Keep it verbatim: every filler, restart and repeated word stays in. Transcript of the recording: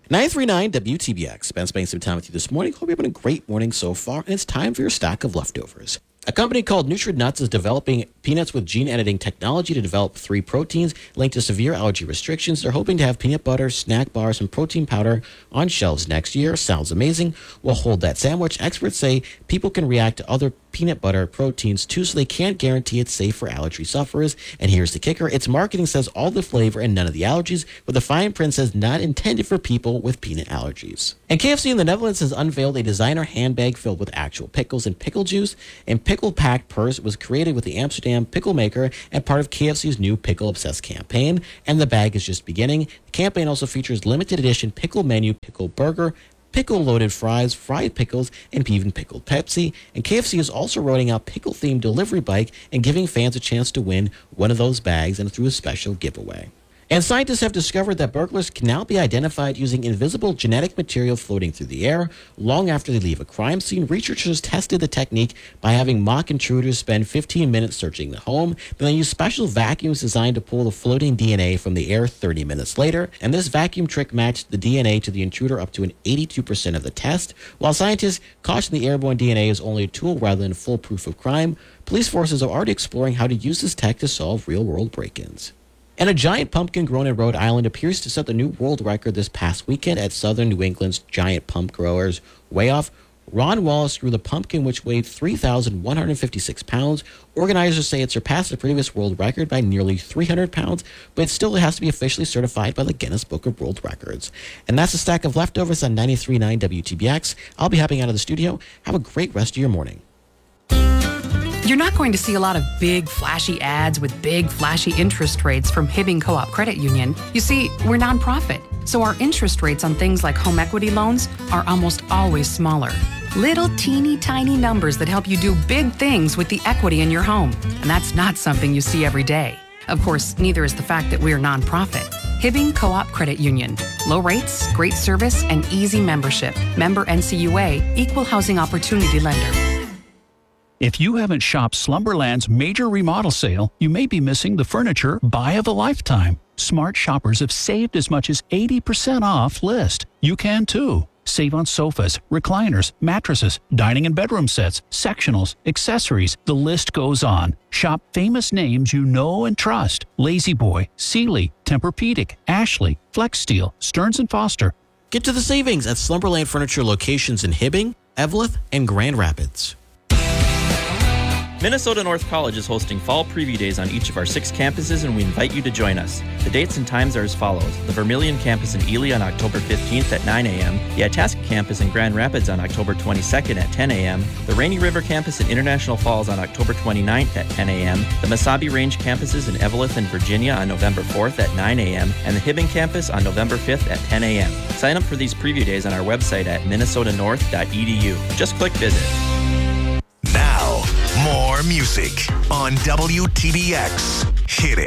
nine three nine W T B X. Ben spending some time with you this morning. Hope you're having a great morning so far, and it's time for your stack of leftovers. A company called NutriNuts is developing peanuts with gene editing technology to develop three proteins linked to severe allergy restrictions. They're hoping to have peanut butter, snack bars, and protein powder on shelves next year. Sounds amazing. We'll hold that sandwich. Experts say people can react to other peanut butter proteins too, so they can't guarantee it's safe for allergy sufferers. And here's the kicker. Its marketing says all the flavor and none of the allergies, but the fine print says not intended for people with peanut allergies. And K F C in the Netherlands has unveiled a designer handbag filled with actual pickles and pickle juice. And Pickle Pack Purse was created with the Amsterdam pickle maker and part of K F C's new Pickle Obsessed campaign. And the bag is just beginning. The campaign also features limited edition pickle menu, pickle burger, pickle-loaded fries, fried pickles, and even pickled Pepsi. And K F C is also rolling out pickle-themed delivery bike and giving fans a chance to win one of those bags and through a special giveaway. And scientists have discovered that burglars can now be identified using invisible genetic material floating through the air long after they leave a crime scene. Researchers tested the technique by having mock intruders spend fifteen minutes searching the home. Then they used special vacuums designed to pull the floating D N A from the air thirty minutes later. And this vacuum trick matched the D N A to the intruder up to an eighty-two percent of the test. While scientists caution the airborne D N A is only a tool rather than full proof of crime, police forces are already exploring how to use this tech to solve real-world break-ins. And a giant pumpkin grown in Rhode Island appears to set the new world record this past weekend at Southern New England's Giant Pump Growers Weigh Off. Ron Wallace grew the pumpkin, which weighed three thousand one hundred fifty-six pounds. Organizers say it surpassed the previous world record by nearly three hundred pounds, but it still has to be officially certified by the Guinness Book of World Records. And that's a stack of leftovers on ninety-three point nine W T B X. I'll be hopping out of the studio. Have a great rest of your morning. You're not going to see a lot of big, flashy ads with big, flashy interest rates from Hibbing Co-op Credit Union. You see, we're nonprofit, so our interest rates on things like home equity loans are almost always smaller. Little teeny tiny numbers that help you do big things with the equity in your home. And that's not something you see every day. Of course, neither is the fact that we're nonprofit. Hibbing Co-op Credit Union. Low rates, great service, and easy membership. Member N C U A, Equal Housing Opportunity Lender. If you haven't shopped Slumberland's major remodel sale, you may be missing the furniture buy of a lifetime. Smart shoppers have saved as much as eighty percent off list. You can too. Save on sofas, recliners, mattresses, dining and bedroom sets, sectionals, accessories. The list goes on. Shop famous names you know and trust. La-Z-Boy, Sealy, Tempur-Pedic, Ashley, Flex Steel, Stearns and Foster. Get to the savings at Slumberland Furniture locations in Hibbing, Eveleth, and Grand Rapids. Minnesota North College is hosting fall preview days on each of our six campuses, and we invite you to join us. The dates and times are as follows. The Vermilion campus in Ely on October fifteenth at nine a.m., the Itasca campus in Grand Rapids on October twenty-second at ten a.m., the Rainy River campus in International Falls on October twenty-ninth at ten a.m., the Mesabi Range campuses in Eveleth and Virginia on November fourth at nine a.m., and the Hibbing campus on November fifth at ten a.m. Sign up for these preview days on our website at minnesota north dot e d u. Just click visit. Now, more music on W T B X. Hit it.